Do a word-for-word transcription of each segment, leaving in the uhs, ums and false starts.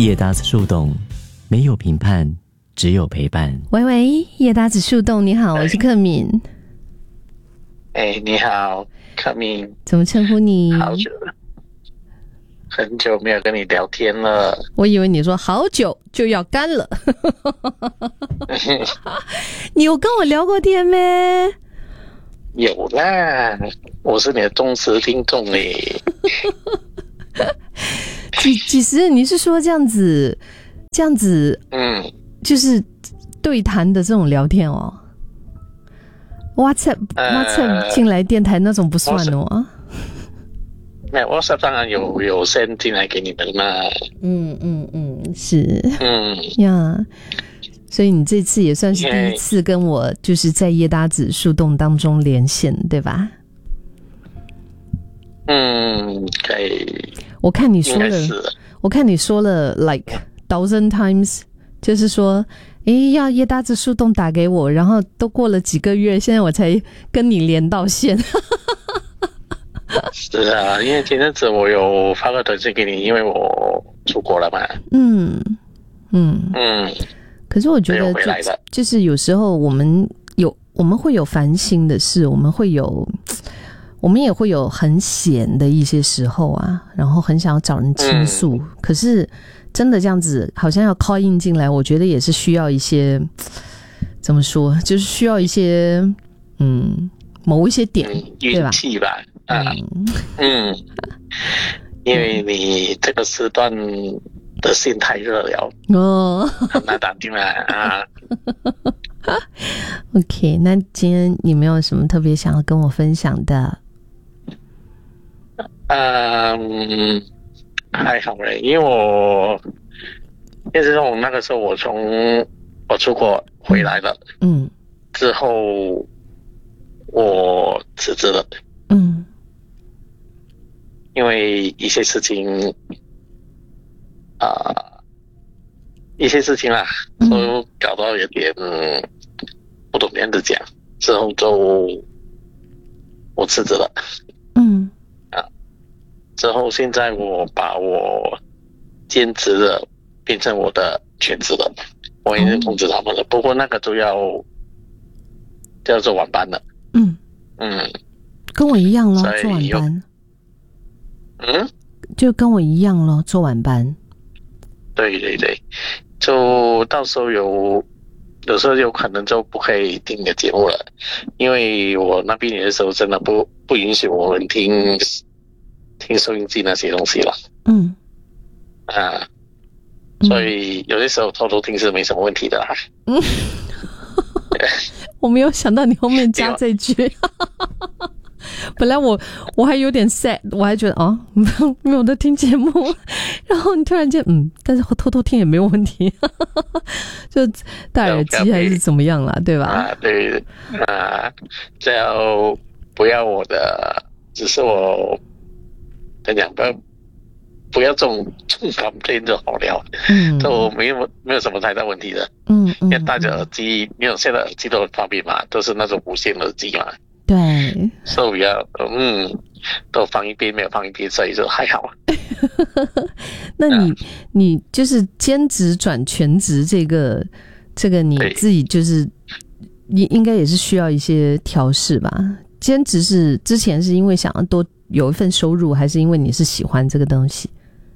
叶搭子树洞，没有评判，只有陪伴。 喂喂，叶搭子树洞，你好，我是克敏。 哎，你好，克敏。 怎么称呼你？ 好久了，很久没有跟你聊天了。 我以为你说好久就要干了。你有跟我聊过天咩？ 有啦，我是你的忠实听众嘞。 几几时？你是说这样子，这样子， 嗯， 就是对谈的这种聊天哦 ？WhatsApp、呃、WhatsApp 进来电台那种不算哦。 没有 WhatsApp 当然有有 send 进来给你们嘛。 嗯嗯嗯，是。 嗯呀。所以你这次也算是第一次跟我就是在叶搭子树洞当中连线，对吧？ 嗯，可以。 我看你说了，我看你说了 like thousand times， 就是说，诶，要叶搭子树洞打给我，然后都过了几个月，现在我才跟你连到线。 是啊，因为前阵子我有发个短信给你，因为我出国了嘛。 嗯嗯嗯。 可是我觉得就，就是有时候我们有我们会有烦心的事，我们会有，我们也会有很闲的一些时候啊，然后很想要找人倾诉。嗯、可是真的这样子，好像要 call in 进来，我觉得也是需要一些，怎么说，就是需要一些，嗯，某一些点， 嗯、 对吧？ 运气吧，啊，嗯，因为你这个时段的心太热了哦，很难打电话啊。 OK， 那今天你没有什么特别想要跟我分享的？ 嗯，还好嘞，因为我，因为从那个时候我从我出国回来了，嗯，之后我辞职了，嗯，因为一些事情。啊、呃，一些事情啦，都搞到有点、嗯、不懂怎样讲，之后就我辞职了，嗯，啊，之后现在我把我兼职的变成我的全职了，我已经通知他们了，不过那个就要就要做晚班了，嗯嗯， 跟我一样咯，做晚班， 嗯， 就跟我一样咯，做晚班。 对对对，就到时候有有时候有可能就不可以听你的节目了，因为我那边有的时候真的不不允许我们听听收音机那些东西了。嗯，啊，所以有些时候偷偷听是没什么问题的啦。嗯， 我没有想到你后面加这句。本来我我还有点 sad， 我还觉得哦，没有在听节目，然后你突然间嗯，但是偷偷听也没有问题，就戴耳机还是怎么样啦，对吧？ 啊，对啊，只要不要我的，只是我怎讲，不要不要重重感变就好了，嗯，就没有没有什么太大问题的，嗯嗯，因为戴着耳机，因为现在耳机都很方便嘛，都是那种无线耳机嘛。 对， 所以要嗯，都放一边没有放一边，所以就还好。 那你、啊、你就是兼职转全职，这个这个你自己就是你应该也是需要一些调试吧？兼职是之前是因为想要多有一份收入，还是因为你是喜欢这个东西？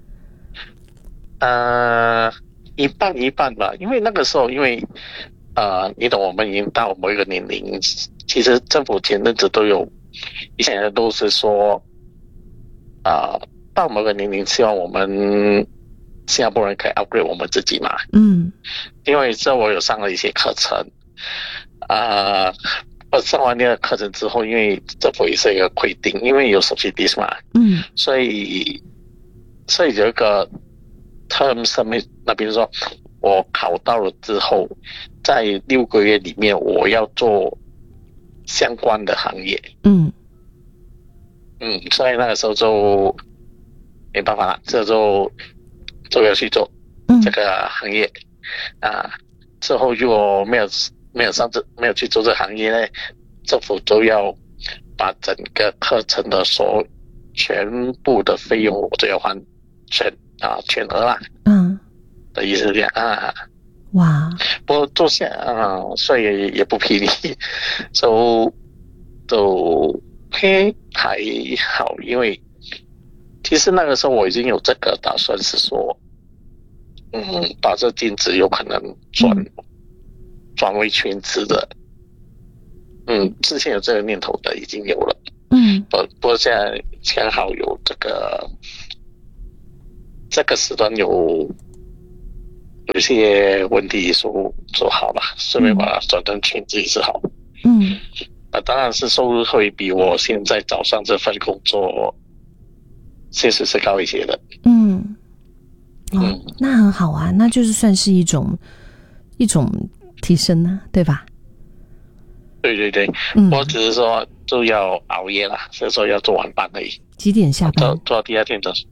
呃，一半一半吧，因为那个时候因为。呃，你懂，我们已经到某一个年龄，其实政府前阵子都有一些人都是说，啊、呃，到某个年龄，希望我们新加坡人可以 upgrade 我们自己嘛。嗯，因为这我有上了一些课程，啊、呃，我上完那个课程之后，因为政府也是一个规定，因为有 subsidies 嘛，嗯，所以所以有一个 term 上面，那比如说。我考到了之后，在六个月里面，我要做相关的行业。嗯嗯，所以那个时候就没办法了，这就就要去做这个行业、嗯、啊。之后如果没有没有上这没有去做这个行业呢，政府就要把整个课程的所全部的费用我就要还全啊全额啦。嗯的意思这样啊。 哇， 不过做下啊，所以也也不便宜，就就嘿还好，因为其实那个时候我已经有这个打算，是说，嗯，把这镜子有可能转、嗯、转为全职的，嗯，之前有这个念头的已经有了， 嗯， 不不过现在刚好有这个这个时段有。有一些问题说做好了，顺便把它转成全职也是好。 嗯， 啊，当然是收入会比我现在早上这份工作现实是高一些的。 嗯，哦、嗯，那很好啊，那就是算是一种一种提升啊，对吧？ 对对对，嗯、我只是说就要熬夜啦，所以说要做晚班而已。 几点下班？ 做做到第二天的。